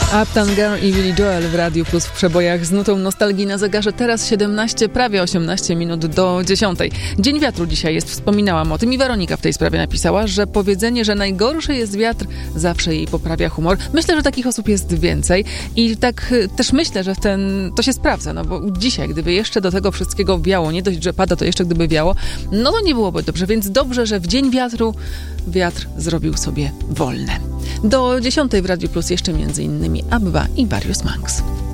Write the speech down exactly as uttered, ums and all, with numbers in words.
Uptown Girl i Billy Joel w Radiu Plus w przebojach z nutą nostalgii na zegarze. Teraz siedemnaście, prawie osiemnaście minut do dziesiątej. Dzień wiatru dzisiaj jest, wspominałam o tym i Weronika w tej sprawie napisała, że powiedzenie, że najgorszy jest wiatr, zawsze jej poprawia humor. Myślę, że takich osób jest więcej i tak też myślę, że ten, to się sprawdza, no bo dzisiaj, gdyby jeszcze do tego wszystkiego wiało, nie dość, że pada, to jeszcze gdyby wiało, no to nie byłoby dobrze, więc dobrze, że w dzień wiatru wiatr zrobił sobie wolne. Do dziesiątej w Radiu Plus jeszcze między innymi Abba i Various Monks.